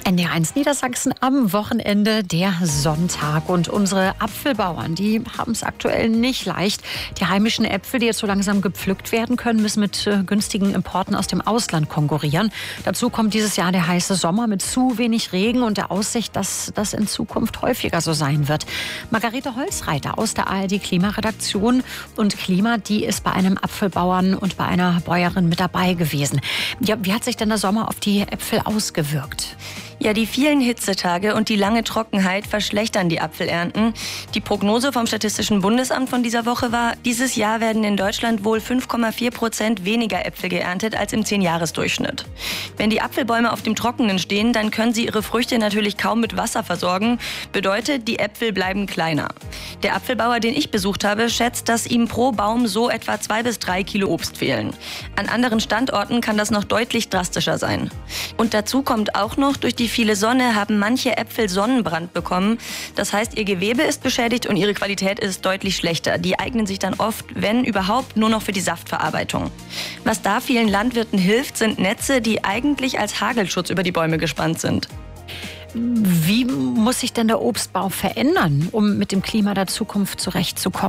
NDR1 Niedersachsen am Wochenende, der Sonntag. Und unsere Apfelbauern, die haben es aktuell nicht leicht. Die heimischen Äpfel, die jetzt so langsam gepflückt werden können, müssen mit günstigen Importen aus dem Ausland konkurrieren. Dazu kommt dieses Jahr der heiße Sommer mit zu wenig Regen und der Aussicht, dass das in Zukunft häufiger so sein wird. Margarete Holzreiter aus der ARD Klimaredaktion und Klima, die ist bei einem Apfelbauern und bei einer Bäuerin mit dabei gewesen. Ja, wie hat sich denn der Sommer auf die Äpfel ausgewirkt? Ja, die vielen Hitzetage und die lange Trockenheit verschlechtern die Apfelernten. Die Prognose vom Statistischen Bundesamt von dieser Woche war, dieses Jahr werden in Deutschland wohl 5,4% weniger Äpfel geerntet als im 10-Jahres-Durchschnitt. Wenn die Apfelbäume auf dem Trockenen stehen, dann können sie ihre Früchte natürlich kaum mit Wasser versorgen. Bedeutet, die Äpfel bleiben kleiner. Der Apfelbauer, den ich besucht habe, schätzt, dass ihm pro Baum so etwa 2 bis 3 Kilo Obst fehlen. An anderen Standorten kann das noch deutlich drastischer sein. Und dazu kommt auch noch, durch die viele Sonne haben manche Äpfel Sonnenbrand bekommen. Das heißt, ihr Gewebe ist beschädigt und ihre Qualität ist deutlich schlechter. Die eignen sich dann oft, wenn überhaupt, nur noch für die Saftverarbeitung. Was da vielen Landwirten hilft, sind Netze, die eigentlich als Hagelschutz über die Bäume gespannt sind. Wie muss sich denn der Obstbau verändern, um mit dem Klima der Zukunft zurechtzukommen?